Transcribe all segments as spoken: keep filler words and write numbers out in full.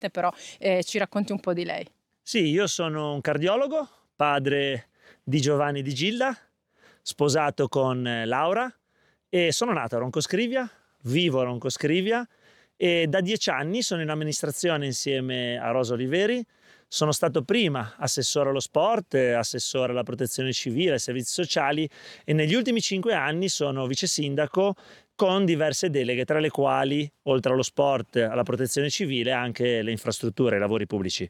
però eh, ci racconti un po' di lei. Sì, io sono un cardiologo, padre di Giovanni Di Gilda, sposato con eh, Laura, e sono nato a Roncoscrivia, vivo a Roncoscrivia e da dieci anni sono in amministrazione insieme a Rosa Oliveri. Sono stato prima assessore allo sport, assessore alla protezione civile, ai servizi sociali, e negli ultimi cinque anni sono vice sindaco con diverse deleghe, tra le quali, oltre allo sport, alla protezione civile, anche le infrastrutture e i lavori pubblici.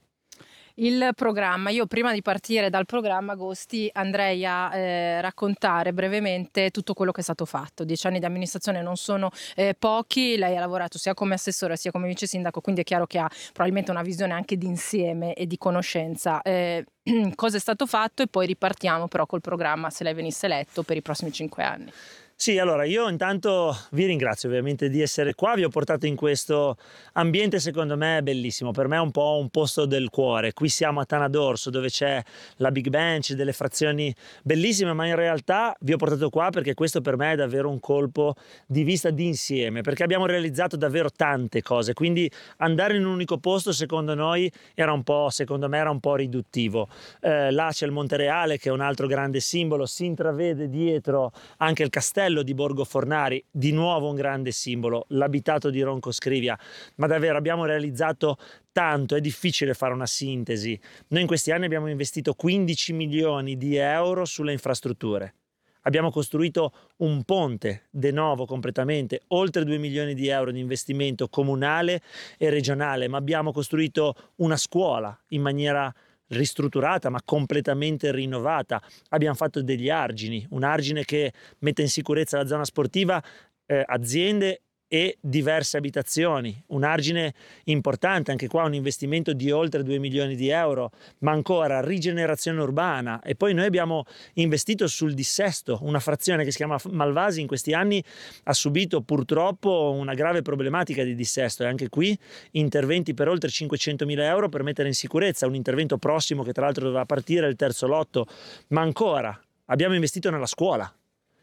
Il programma, io prima di partire dal programma Agosti andrei a eh, raccontare brevemente tutto quello che è stato fatto. Dieci anni di amministrazione non sono eh, pochi, lei ha lavorato sia come assessore sia come vice sindaco, quindi è chiaro che ha probabilmente una visione anche di insieme e di conoscenza. Eh, cosa è stato fatto, e poi ripartiamo però col programma, se lei venisse eletto, per i prossimi cinque anni. Sì, allora io intanto vi ringrazio ovviamente di essere qua, vi ho portato in questo ambiente secondo me bellissimo, per me è un po' un posto del cuore. Qui siamo a Tana d'Orso, dove c'è la Big Bench, delle frazioni bellissime, ma in realtà vi ho portato qua perché questo per me è davvero un colpo di vista di insieme, perché abbiamo realizzato davvero tante cose, quindi andare in un unico posto secondo noi era un po', secondo me era un po' riduttivo. Eh, là c'è il Monte Reale, che è un altro grande simbolo, si intravede dietro anche il castello di Borgo Fornari, di nuovo un grande simbolo, l'abitato di Roncoscrivia, ma davvero abbiamo realizzato tanto, è difficile fare una sintesi. Noi in questi anni abbiamo investito quindici milioni di euro sulle infrastrutture. Abbiamo costruito un ponte de novo completamente, oltre due milioni di euro di investimento comunale e regionale, ma abbiamo costruito una scuola in maniera ristrutturata ma completamente rinnovata. Abbiamo fatto degli argini, un argine che mette in sicurezza la zona sportiva, eh, aziende e diverse abitazioni, un argine importante, anche qua un investimento di oltre due milioni di euro, ma ancora rigenerazione urbana. E poi noi abbiamo investito sul dissesto, una frazione che si chiama Malvasi in questi anni ha subito purtroppo una grave problematica di dissesto, e anche qui interventi per oltre cinquecentomila euro per mettere in sicurezza, un intervento prossimo che tra l'altro doveva partire il terzo lotto. Ma ancora abbiamo investito nella scuola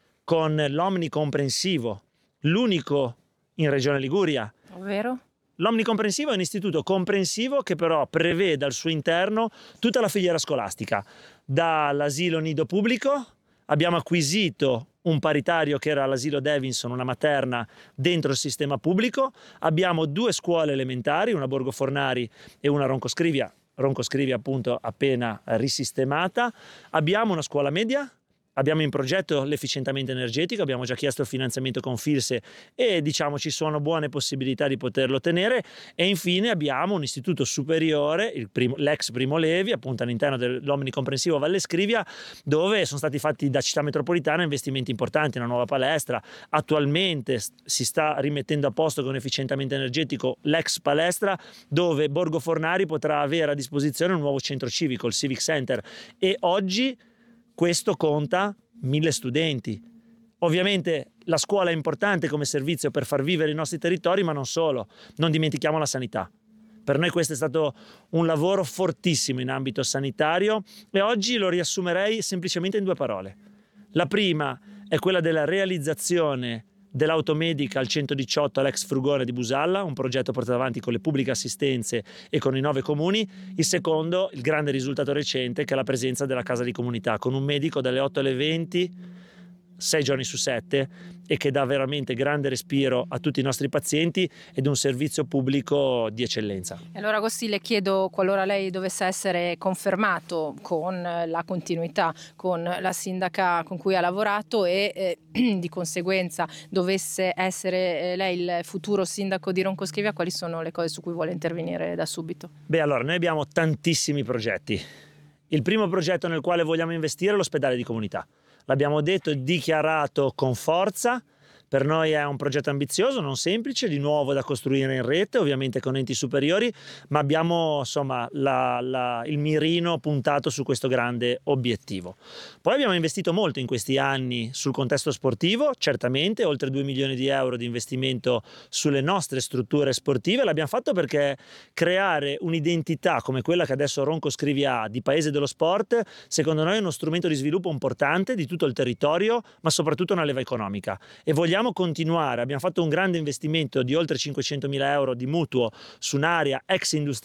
con l'omnicomprensivo, l'unico in Regione Liguria. Ovvero? L'omnicomprensivo è un istituto comprensivo che però prevede al suo interno tutta la filiera scolastica. Dall'asilo nido pubblico abbiamo acquisito un paritario che era l'asilo Davidson, una materna dentro il sistema pubblico. Abbiamo due scuole elementari, una Borgo Fornari e una Roncoscrivia, Roncoscrivia appunto appena risistemata. Abbiamo una scuola media. Abbiamo in progetto l'efficientamento energetico, abbiamo già chiesto il finanziamento con Filse e diciamo ci sono buone possibilità di poterlo ottenere. E infine abbiamo un istituto superiore, il primo, l'ex Primo Levi, appunto all'interno dell'omnicomprensivo Valle Scrivia, dove sono stati fatti da Città Metropolitana investimenti importanti, una nuova palestra. Attualmente si sta rimettendo a posto con efficientamento energetico l'ex palestra, dove Borgo Fornari potrà avere a disposizione un nuovo centro civico, il Civic Center, e oggi questo conta mille studenti. Ovviamente la scuola è importante come servizio per far vivere i nostri territori, ma non solo. Non dimentichiamo la sanità. Per noi questo è stato un lavoro fortissimo in ambito sanitario e oggi lo riassumerei semplicemente in due parole. La prima è quella della realizzazione dell'automedica al centodiciotto all'ex Frugone di Busalla, un progetto portato avanti con le pubbliche assistenze e con i nove comuni. Il secondo, il grande risultato recente, che è la presenza della casa di comunità, con un medico dalle otto alle venti, sei giorni su sette, e che dà veramente grande respiro a tutti i nostri pazienti ed un servizio pubblico di eccellenza. E allora Agosti, le chiedo, qualora lei dovesse essere confermato con la continuità con la sindaca con cui ha lavorato e eh, di conseguenza dovesse essere eh, lei il futuro sindaco di Roncoscrivia, quali sono le cose su cui vuole intervenire da subito? Beh, allora, noi abbiamo tantissimi progetti. Il primo progetto nel quale vogliamo investire è l'ospedale di comunità. L'abbiamo detto e dichiarato con forza. Per noi è un progetto ambizioso, non semplice, di nuovo da costruire in rete, ovviamente con enti superiori, ma abbiamo insomma la, la, il mirino puntato su questo grande obiettivo. Poi abbiamo investito molto in questi anni sul contesto sportivo, certamente, oltre due milioni di euro di investimento sulle nostre strutture sportive. L'abbiamo fatto perché creare un'identità come quella che adesso Roncoscrivia ha, di paese dello sport, secondo noi è uno strumento di sviluppo importante di tutto il territorio, ma soprattutto una leva economica. E vogliamo continuare. Abbiamo fatto un grande investimento di oltre cinquecentomila euro di mutuo su un'area ex industriale